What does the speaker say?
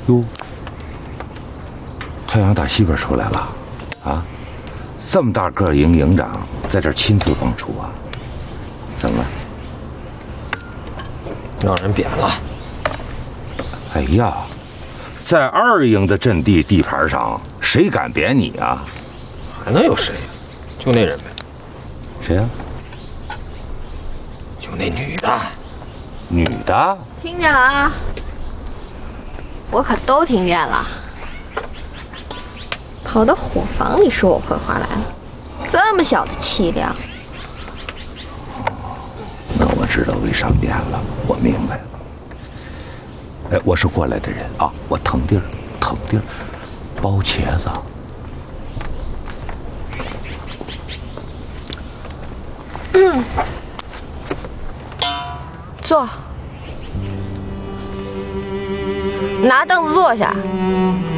哟，太阳打西边出来了，啊，这么大个营长在这儿亲自帮厨啊？怎么了？ 让人贬了。 哎呀，在2营的阵地盘上，谁敢贬你啊？ 还能有谁呀？就那人呗。 谁呀？ 就那女的。 女的？ 听见了啊？我可都听见了。跑到伙房里说我坏话来了，这么小的气量。 那我知道为啥变了，我明白了。哎，我是过来的人啊，我腾地儿，包茄子。 坐，拿凳子坐下。